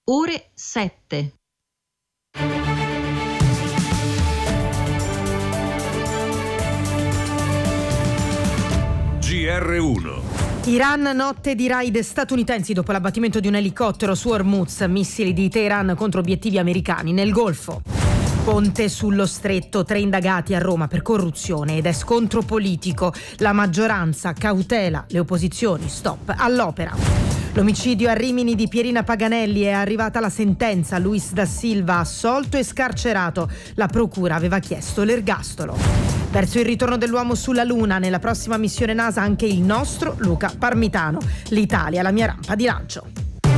ore 7. GR1. Iran, notte di raid statunitensi dopo l'abbattimento di un elicottero su Hormuz, missili di Teheran contro obiettivi americani nel Golfo. Ponte sullo stretto, 3 indagati a Roma per corruzione ed è scontro politico. La maggioranza cautela, le opposizioni stop all'opera. L'omicidio a Rimini di Pierina Paganelli, è arrivata la sentenza. Luis da Silva assolto e scarcerato. La procura aveva chiesto l'ergastolo. Verso il ritorno dell'uomo sulla Luna, nella prossima missione NASA anche il nostro Luca Parmitano. L'Italia, la mia rampa di lancio.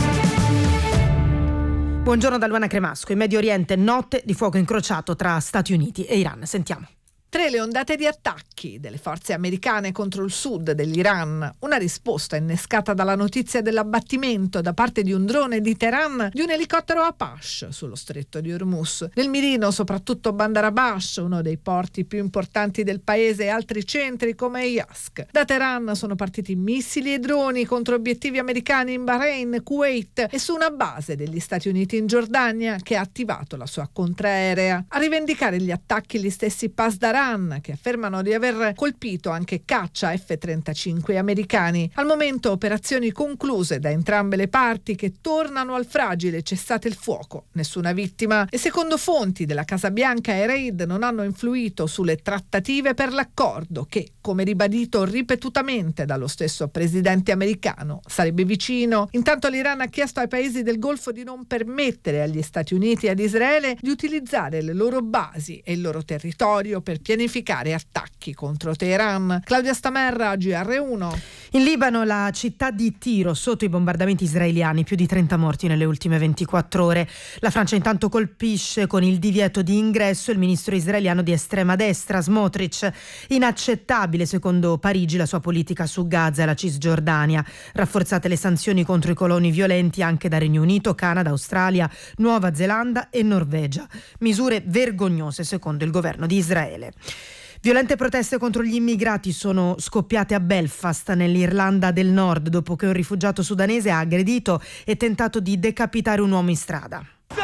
Buongiorno da Luana Cremasco. In Medio Oriente, notte di fuoco incrociato tra Stati Uniti e Iran. Sentiamo. 3 le ondate di attacchi delle forze americane contro il sud dell'Iran, una risposta innescata dalla notizia dell'abbattimento da parte di un drone di Teheran di un elicottero Apache sullo stretto di Hormuz. Nel mirino soprattutto Bandar Abbas, uno dei porti più importanti del paese, e altri centri come Yask. Da Teheran sono partiti missili e droni contro obiettivi americani in Bahrain, Kuwait e su una base degli Stati Uniti in Giordania, che ha attivato la sua contraerea. A rivendicare gli attacchi gli stessi Pasdaran, che affermano di aver colpito anche caccia F-35 americani. Al momento operazioni concluse da entrambe le parti, che tornano al fragile cessate il fuoco. Nessuna vittima e, secondo fonti della Casa Bianca, i raid non hanno influito sulle trattative per l'accordo che, come ribadito ripetutamente dallo stesso presidente americano, sarebbe vicino. Intanto l'Iran ha chiesto ai paesi del Golfo di non permettere agli Stati Uniti e ad Israele di utilizzare le loro basi e il loro territorio per pianificare attacchi contro Teheran. Claudia Stamerra, GR1. In Libano, la città di Tiro sotto i bombardamenti israeliani, più di 30 morti nelle ultime 24 ore. La Francia intanto colpisce con il divieto di ingresso il ministro israeliano di estrema destra, Smotrich. Inaccettabile, secondo Parigi, la sua politica su Gaza e la Cisgiordania. Rafforzate le sanzioni contro i coloni violenti anche da Regno Unito, Canada, Australia, Nuova Zelanda e Norvegia. Misure vergognose, secondo il governo di Israele. Violente proteste contro gli immigrati sono scoppiate a Belfast, nell'Irlanda del Nord, dopo che un rifugiato sudanese ha aggredito e tentato di decapitare un uomo in strada.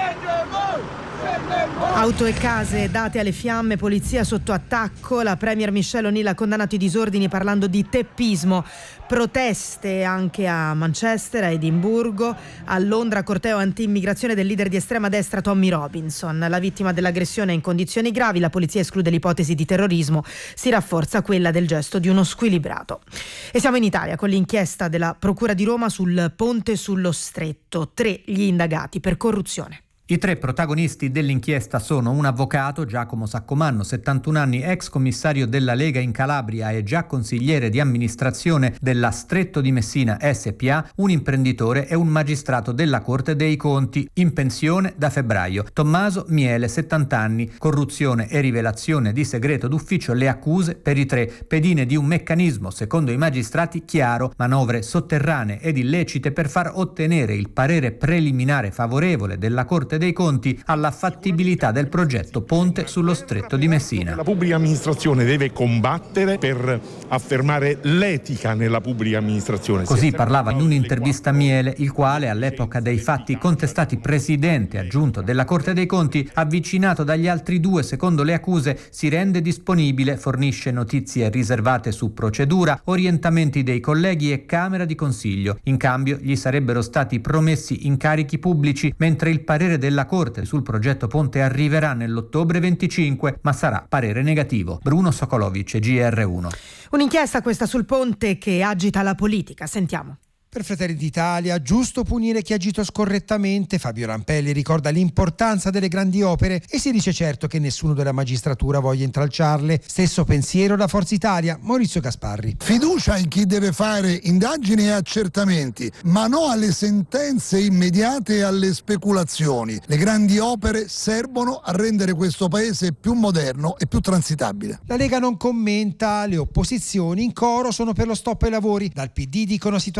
Auto e case date alle fiamme, polizia sotto attacco. La premier Michelle O'Neill ha condannato i disordini parlando di teppismo. Proteste anche a Manchester, a Edimburgo, a Londra, corteo anti-immigrazione del leader di estrema destra Tommy Robinson. La vittima dell'aggressione è in condizioni gravi, la polizia esclude l'ipotesi di terrorismo, si rafforza quella del gesto di uno squilibrato. E siamo in Italia con l'inchiesta della Procura di Roma sul ponte sullo stretto. 3 gli indagati per corruzione. I 3 protagonisti dell'inchiesta sono un avvocato, Giacomo Saccomanno, 71 anni, ex commissario della Lega in Calabria e già consigliere di amministrazione della Stretto di Messina SPA, un imprenditore e un magistrato della Corte dei Conti, in pensione da febbraio. Tommaso Miele, 70 anni, corruzione e rivelazione di segreto d'ufficio. Le accuse per i 3: pedine di un meccanismo, secondo i magistrati, chiaro, manovre sotterranee ed illecite per far ottenere il parere preliminare favorevole della Corte dei Conti alla fattibilità del progetto Ponte sullo Stretto di Messina. La pubblica amministrazione deve combattere per affermare l'etica nella pubblica amministrazione. Così parlava in un'intervista Miele, il quale all'epoca dei fatti contestati presidente aggiunto della Corte dei Conti, avvicinato dagli altri 2 secondo le accuse, si rende disponibile, fornisce notizie riservate su procedura, orientamenti dei colleghi e Camera di Consiglio. In cambio gli sarebbero stati promessi incarichi pubblici, mentre il parere della Corte sul progetto Ponte arriverà nell'ottobre 25, ma sarà parere negativo. Bruno Sokolovic, GR1. Un'inchiesta questa sul ponte che agita la politica. Sentiamo. Per Fratelli d'Italia, giusto punire chi ha agito scorrettamente. Fabio Rampelli ricorda l'importanza delle grandi opere e si dice certo che nessuno della magistratura voglia intralciarle. Stesso pensiero da Forza Italia, Maurizio Gasparri. Fiducia in chi deve fare indagini e accertamenti, ma no alle sentenze immediate e alle speculazioni. Le grandi opere servono a rendere questo paese più moderno e più transitabile. La Lega non commenta, le opposizioni in coro sono per lo stop ai lavori. Dal PD dicono situazione sempre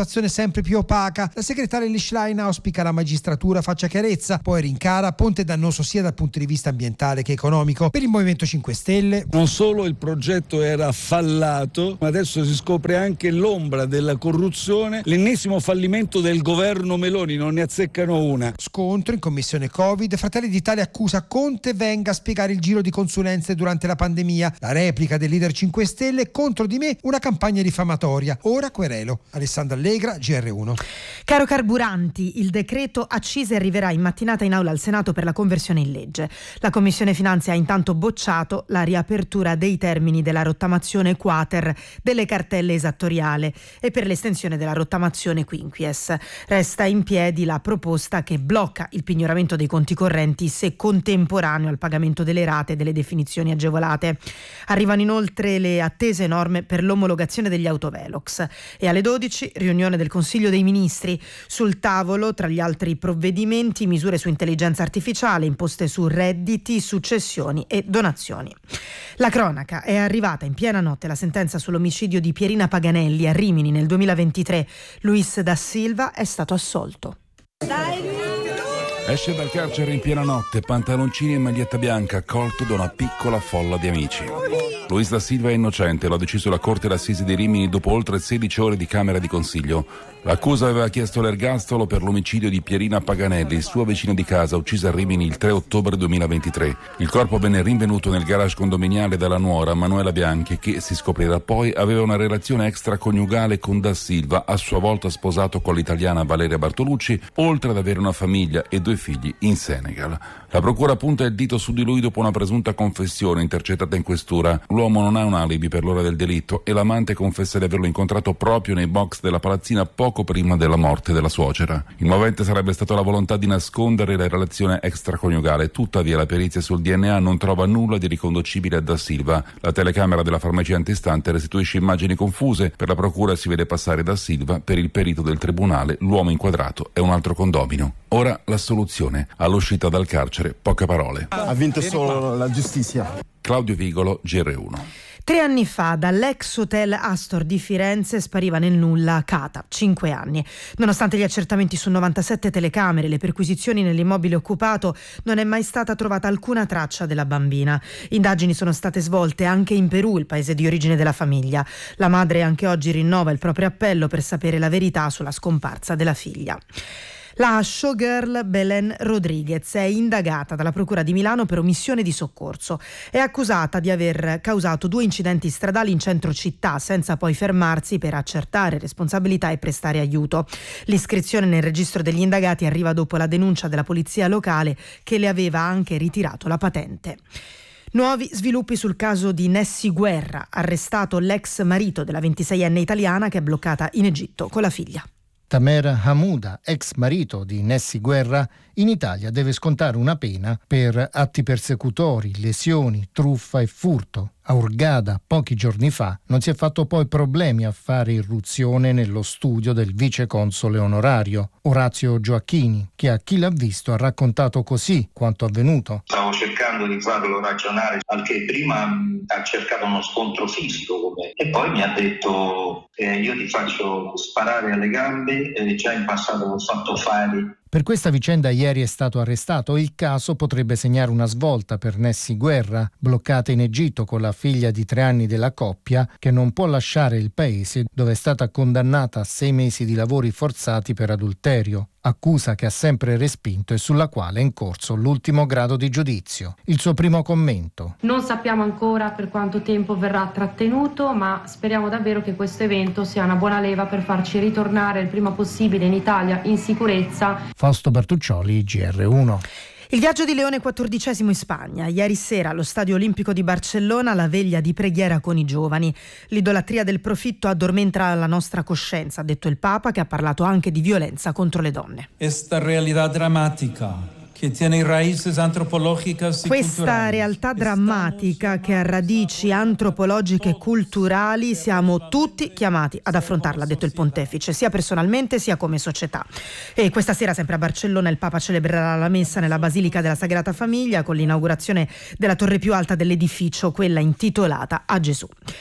sempre più opaca. La segretaria Lischlein auspica la magistratura faccia chiarezza, poi rincara ponte dannoso sia dal punto di vista ambientale che economico. Per il Movimento 5 Stelle non solo il progetto era fallato, ma adesso si scopre anche l'ombra della corruzione, l'ennesimo fallimento del governo Meloni, non ne azzeccano una. Scontro in commissione Covid, Fratelli d'Italia accusa Conte venga a spiegare il giro di consulenze durante la pandemia. La replica del leader 5 Stelle: contro di me una campagna diffamatoria, ora querelo. Alessandra Allegra, GR1. Caro carburanti, il decreto accise arriverà in mattinata in aula al Senato per la conversione in legge. La Commissione Finanze ha intanto bocciato la riapertura dei termini della rottamazione quater delle cartelle esattoriale e per l'estensione della rottamazione quinquies. Resta in piedi la proposta che blocca il pignoramento dei conti correnti se contemporaneo al pagamento delle rate delle definizioni agevolate. Arrivano inoltre le attese norme per l'omologazione degli autovelox e alle 12 riunione del Consiglio dei Ministri. Sul tavolo, tra gli altri provvedimenti, misure su intelligenza artificiale, imposte su redditi, successioni e donazioni. La cronaca: è arrivata in piena notte la sentenza sull'omicidio di Pierina Paganelli a Rimini nel 2023. Luis da Silva è stato assolto. Esce dal carcere in piena notte, pantaloncini e maglietta bianca, accolto da una piccola folla di amici. Luis da Silva è innocente, lo ha deciso la Corte d'Assise di Rimini dopo oltre 16 ore di Camera di Consiglio. L'accusa aveva chiesto l'ergastolo per l'omicidio di Pierina Paganelli, sua vicina di casa, uccisa a Rimini il 3 ottobre 2023. Il corpo venne rinvenuto nel garage condominiale dalla nuora Manuela Bianchi, che si scoprirà poi aveva una relazione extraconiugale con da Silva, a sua volta sposato con l'italiana Valeria Bartolucci, oltre ad avere una famiglia e 2 figli in Senegal. La procura punta il dito su di lui dopo una presunta confessione intercettata in questura. L'uomo non ha un alibi per l'ora del delitto e l'amante confessa di averlo incontrato proprio nei box della palazzina poco prima della morte della suocera. Il movente sarebbe stato la volontà di nascondere la relazione extraconiugale, tuttavia la perizia sul DNA non trova nulla di riconducibile a da Silva. La telecamera della farmacia antistante restituisce immagini confuse, per la procura si vede passare da Silva, per il perito del tribunale l'uomo inquadrato è un altro condomino. Ora la soluzione: all'uscita dal carcere poche parole. Ha vinto solo la giustizia. Claudio Vigolo, GR1. 3 anni fa dall'ex hotel Astor di Firenze spariva nel nulla Kata, 5 anni. Nonostante gli accertamenti su 97 telecamere e le perquisizioni nell'immobile occupato, non è mai stata trovata alcuna traccia della bambina. Indagini sono state svolte anche in Perù, il paese di origine della famiglia. La madre anche oggi rinnova il proprio appello per sapere la verità sulla scomparsa della figlia. La showgirl Belen Rodriguez è indagata dalla Procura di Milano per omissione di soccorso. È accusata di aver causato 2 incidenti stradali in centro città senza poi fermarsi per accertare responsabilità e prestare aiuto. L'iscrizione nel registro degli indagati arriva dopo la denuncia della polizia locale che le aveva anche ritirato la patente. Nuovi sviluppi sul caso di Nessi Guerra, arrestato l'ex marito della 26enne italiana che è bloccata in Egitto con la figlia. Tamer Hamouda, ex marito di Nessi Guerra, in Italia deve scontare una pena per atti persecutori, lesioni, truffa e furto. A Hurghada, pochi giorni fa, non si è fatto poi problemi a fare irruzione nello studio del viceconsole onorario, Orazio Gioacchini, che a Chi l'ha visto ha raccontato così quanto avvenuto. Stavo cercando di farlo ragionare, anche prima ha cercato uno scontro fisico con me e poi mi ha detto io ti faccio sparare alle gambe, già in passato l'ho fatto fare. Per questa vicenda ieri è stato arrestato. Il caso potrebbe segnare una svolta per Nessi Guerra, bloccata in Egitto con la figlia di 3 anni della coppia, che non può lasciare il paese dove è stata condannata a 6 mesi di lavori forzati per adulterio. Accusa che ha sempre respinto e sulla quale è in corso l'ultimo grado di giudizio. Il suo primo commento: non sappiamo ancora per quanto tempo verrà trattenuto, ma speriamo davvero che questo evento sia una buona leva per farci ritornare il prima possibile in Italia in sicurezza. Fausto Bertuccioli, GR1. Il viaggio di Leone XIV in Spagna. Ieri sera allo Stadio Olimpico di Barcellona la veglia di preghiera con i giovani. L'idolatria del profitto addormenta la nostra coscienza, ha detto il Papa, che ha parlato anche di violenza contro le donne. Questa realtà drammatica che tiene raíces antropológicas. Questa realtà drammatica che ha radici antropologiche e culturali siamo tutti chiamati ad affrontarla, ha detto il pontefice, sia personalmente sia come società. E questa sera, sempre a Barcellona, il Papa celebrerà la messa nella Basilica della Sagrada Famiglia con l'inaugurazione della torre più alta dell'edificio, quella intitolata a Gesù.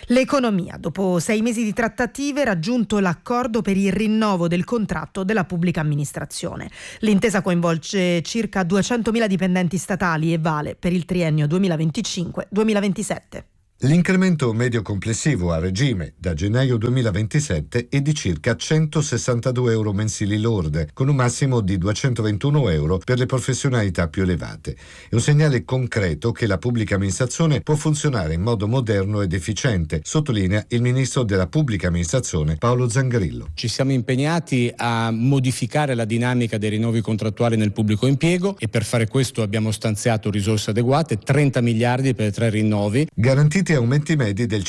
L'economia, dopo 6 mesi di trattative, ha raggiunto l'accordo per il rinnovo del contratto della pubblica amministrazione. L'intesa coinvolge circa 200.000 dipendenti statali e vale per il triennio 2025-2027. L'incremento medio complessivo a regime da gennaio 2027 è di circa 162 euro mensili lorde, con un massimo di 221 euro per le professionalità più elevate. È un segnale concreto che la pubblica amministrazione può funzionare in modo moderno ed efficiente, sottolinea il ministro della pubblica amministrazione Paolo Zangrillo. Ci siamo impegnati a modificare la dinamica dei rinnovi contrattuali nel pubblico impiego e per fare questo abbiamo stanziato risorse adeguate, 30 miliardi per 3 rinnovi. Garantiti aumenti medi del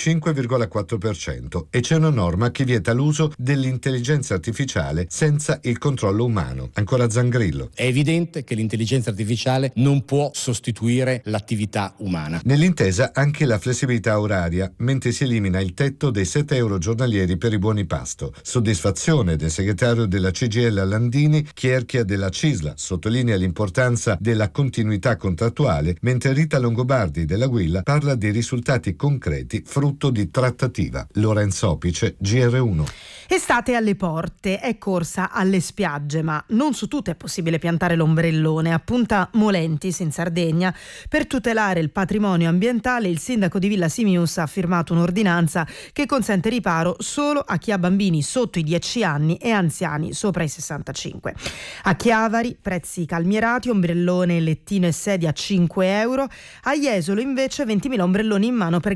5,4% e c'è una norma che vieta l'uso dell'intelligenza artificiale senza il controllo umano. Ancora Zangrillo. È evidente che l'intelligenza artificiale non può sostituire l'attività umana. Nell'intesa anche la flessibilità oraria, mentre si elimina il tetto dei 7 euro giornalieri per i buoni pasto. Soddisfazione del segretario della CGIL Landini, Chierchia della Cisla, sottolinea l'importanza della continuità contrattuale, mentre Rita Longobardi della Guilla parla di risultati concreti frutto di trattativa. Lorenzo Opice, GR1. Estate alle porte, è corsa alle spiagge, ma non su tutte è possibile piantare l'ombrellone. A Punta Molentis in Sardegna, per tutelare il patrimonio ambientale, il sindaco di Villa Simius ha firmato un'ordinanza che consente riparo solo a chi ha bambini sotto i 10 anni e anziani sopra i 65. A Chiavari prezzi calmierati, ombrellone, lettino e sedia a 5 euro. A Jesolo invece 20.000 ombrelloni in meno per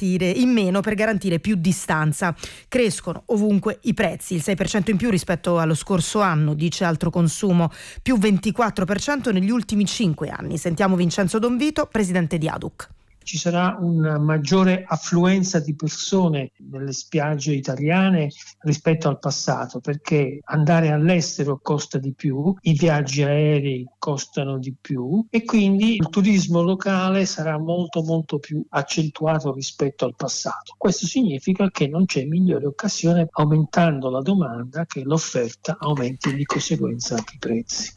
garantire più distanza. Crescono ovunque i prezzi, il 6% in più rispetto allo scorso anno, dice Altro Consumo, più 24% negli ultimi 5 anni. Sentiamo Vincenzo Donvito, presidente di ADUC. Ci sarà una maggiore affluenza di persone nelle spiagge italiane rispetto al passato, perché andare all'estero costa di più, i viaggi aerei costano di più e quindi il turismo locale sarà molto più accentuato rispetto al passato. Questo significa che non c'è migliore occasione, aumentando la domanda, che l'offerta aumenti di conseguenza anche i prezzi.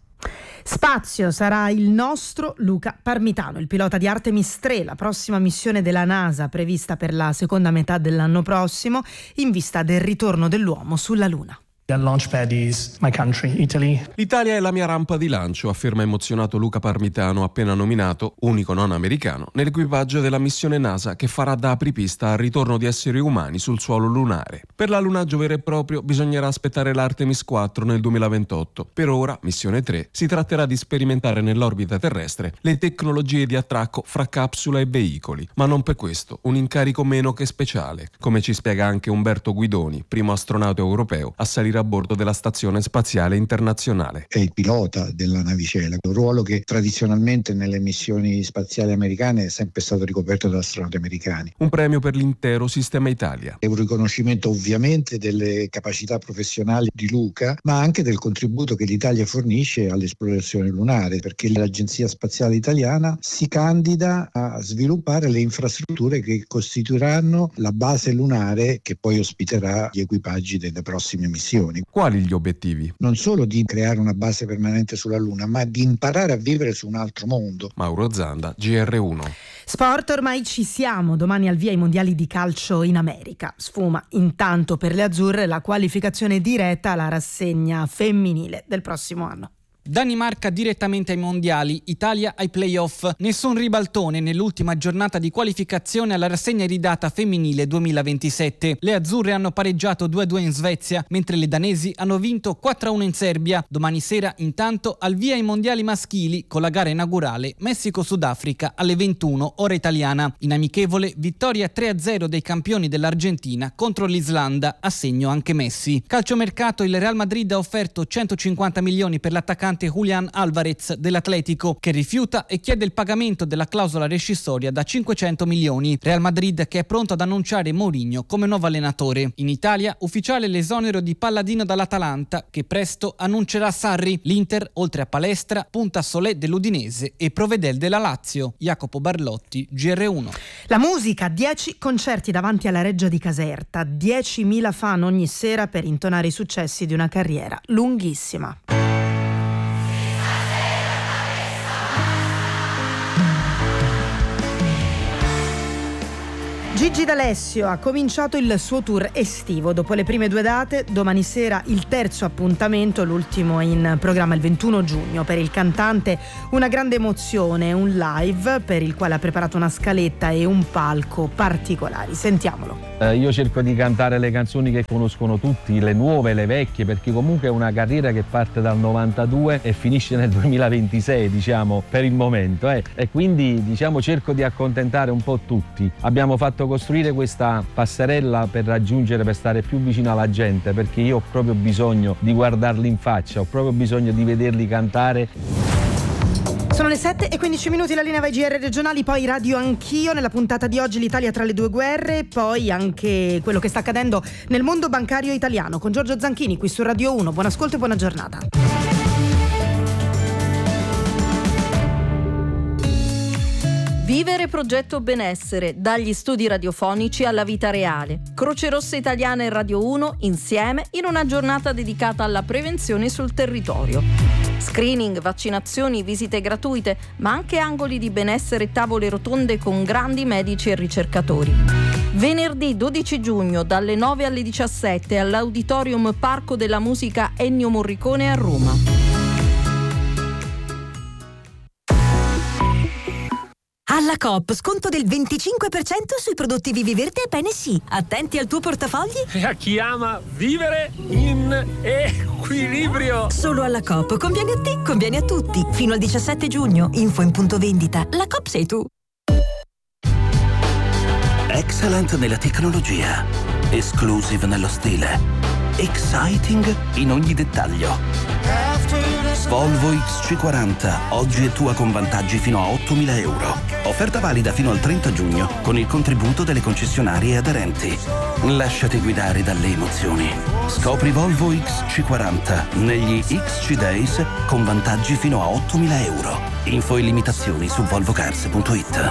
Spazio sarà il nostro Luca Parmitano, il pilota di Artemis 3, la prossima missione della NASA prevista per la seconda metà dell'anno prossimo, in vista del ritorno dell'uomo sulla Luna. The launchpad is my country, Italy. L'Italia è la mia rampa di lancio, afferma emozionato Luca Parmitano, appena nominato, unico non americano, nell'equipaggio della missione NASA che farà da apripista al ritorno di esseri umani sul suolo lunare. Per l'allunaggio vero e proprio bisognerà aspettare l'Artemis 4 nel 2028. Per ora, missione 3, si tratterà di sperimentare nell'orbita terrestre le tecnologie di attracco fra capsula e veicoli, ma non per questo un incarico meno che speciale, come ci spiega anche Umberto Guidoni, primo astronauta europeo a salire a bordo della Stazione Spaziale Internazionale. È il pilota della navicella, un ruolo che tradizionalmente nelle missioni spaziali americane è sempre stato ricoperto da astronauti americani. Un premio per l'intero sistema Italia. È un riconoscimento ovviamente delle capacità professionali di Luca, ma anche del contributo che l'Italia fornisce all'esplorazione lunare, perché l'Agenzia Spaziale Italiana si candida a sviluppare le infrastrutture che costituiranno la base lunare che poi ospiterà gli equipaggi delle prossime missioni. Quali gli obiettivi? Non solo di creare una base permanente sulla Luna, ma di imparare a vivere su un altro mondo. Mauro Zanda, GR1. Sport, ormai ci siamo. Domani al via i mondiali di calcio in America. Sfuma intanto per le azzurre la qualificazione diretta alla rassegna femminile del prossimo anno. Danimarca direttamente ai mondiali, Italia ai playoff. Nessun ribaltone nell'ultima giornata di qualificazione alla rassegna iridata femminile 2027. Le azzurre hanno pareggiato 2-2 in Svezia, mentre le danesi hanno vinto 4-1 in Serbia. Domani sera, intanto, al via ai mondiali maschili con la gara inaugurale Messico-Sudafrica alle 21 ora italiana. In amichevole, vittoria 3-0 dei campioni dell'Argentina contro l'Islanda, a segno anche Messi. Calciomercato, il Real Madrid ha offerto 150 milioni per l'attaccante Julián Álvarez dell'Atletico, che rifiuta e chiede il pagamento della clausola rescissoria da 500 milioni. Real Madrid che è pronto ad annunciare Mourinho come nuovo allenatore. In Italia, ufficiale l'esonero di Palladino dall'Atalanta, che presto annuncerà Sarri. L'Inter, oltre a Palestra, punta a Solé dell'Udinese e Provedel della Lazio. Jacopo Barlotti, GR1. La musica, 10 concerti davanti alla Reggia di Caserta, 10.000 fan ogni sera per intonare i successi di una carriera lunghissima. Gigi D'Alessio ha cominciato il suo tour estivo. Dopo le prime 2 date, domani sera il terzo appuntamento, l'ultimo in programma il 21 giugno. Per il cantante una grande emozione, un live per il quale ha preparato una scaletta e un palco particolari. Sentiamolo. Io cerco di cantare le canzoni che conoscono tutti, le nuove, le vecchie, perché comunque è una carriera che parte dal 92 e finisce nel 2026, diciamo, per il momento. E quindi, diciamo, cerco di accontentare un po' tutti. Abbiamo fatto costruire questa passerella per stare più vicino alla gente, perché io ho proprio bisogno di guardarli in faccia, ho proprio bisogno di vederli cantare. Sono le 7:15, la linea vai GR regionali, poi Radio Anch'io. Nella puntata di oggi l'Italia tra le due guerre, poi anche quello che sta accadendo nel mondo bancario italiano con Giorgio Zanchini qui su Radio 1. Buon ascolto e buona giornata. Vivere progetto benessere, dagli studi radiofonici alla vita reale. Croce Rossa Italiana e Radio 1 insieme in una giornata dedicata alla prevenzione sul territorio. Screening, vaccinazioni, visite gratuite, ma anche angoli di benessere e tavole rotonde con grandi medici e ricercatori. Venerdì 12 giugno dalle 9 alle 17 all'Auditorium Parco della Musica Ennio Morricone a Roma. Alla Coop, sconto del 25% sui prodotti Viviverde e Pene-Sì. Attenti al tuo portafogli. E a chi ama vivere in equilibrio. Solo alla Coop. Conviene a te, conviene a tutti. Fino al 17 giugno. Info in punto vendita. La Coop sei tu. Excellent nella tecnologia. Exclusive nello stile. Exciting in ogni dettaglio. Volvo XC40, oggi è tua con vantaggi fino a 8.000 euro. Offerta valida fino al 30 giugno con il contributo delle concessionarie aderenti. Lasciati guidare dalle emozioni. Scopri Volvo XC40 negli XC Days con vantaggi fino a 8.000 euro. Info e limitazioni su volvocars.it.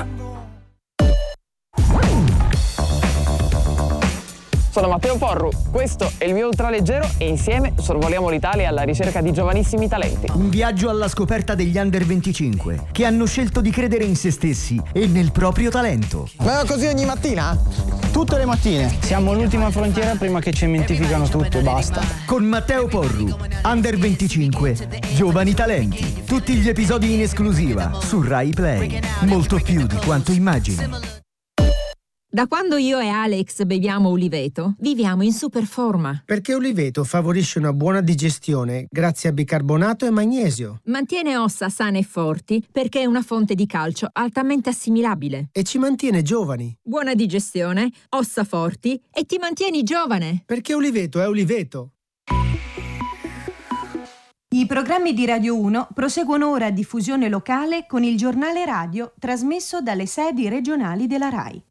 Sono Matteo Porru, questo è il mio ultraleggero e insieme sorvoliamo l'Italia alla ricerca di giovanissimi talenti. Un viaggio alla scoperta degli under 25 che hanno scelto di credere in se stessi e nel proprio talento. Ma così ogni mattina? Tutte le mattine. Siamo l'ultima frontiera prima che cementificano tutto, basta. Con Matteo Porru, Under 25, Giovani Talenti. Tutti gli episodi in esclusiva su Rai Play. Molto più di quanto immagini. Da quando io e Alex beviamo Uliveto, viviamo in super forma. Perché Uliveto favorisce una buona digestione grazie a bicarbonato e magnesio. Mantiene ossa sane e forti perché è una fonte di calcio altamente assimilabile. E ci mantiene giovani. Buona digestione, ossa forti e ti mantieni giovane. Perché Uliveto è Uliveto. I programmi di Radio 1 proseguono ora a diffusione locale con il giornale radio trasmesso dalle sedi regionali della RAI.